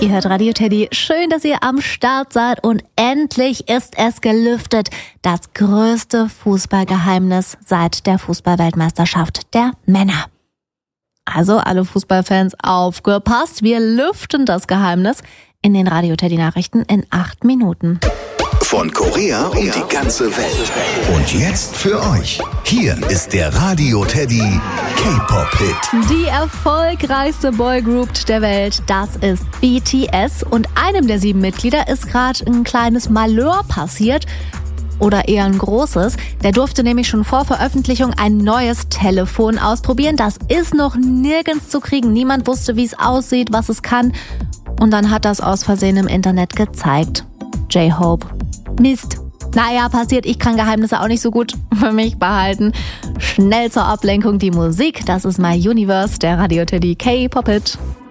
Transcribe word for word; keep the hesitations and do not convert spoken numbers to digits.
Ihr hört Radio Teddy. Schön, dass ihr am Start seid und endlich ist es gelüftet. Das größte Fußballgeheimnis seit der Fußballweltmeisterschaft der Männer. Also alle Fußballfans aufgepasst, wir lüften das Geheimnis in den Radio Teddy Nachrichten in acht Minuten. Von Korea und die ganze Welt. Und jetzt für euch. Hier ist der Radio Teddy K-Pop-Hit. Die erfolgreichste Boygroup der Welt, das ist B T S. Und einem der sieben Mitglieder ist gerade ein kleines Malheur passiert. Oder eher ein großes. Der durfte nämlich schon vor Veröffentlichung ein neues Telefon ausprobieren. Das ist noch nirgends zu kriegen. Niemand wusste, wie es aussieht, was es kann. Und dann hat das aus Versehen im Internet gezeigt. J-Hope. Mist. Naja, passiert, ich kann Geheimnisse auch nicht so gut für mich behalten. Schnell zur Ablenkung die Musik. Das ist My Universe, der Radio Teddy K-Pop-Hit.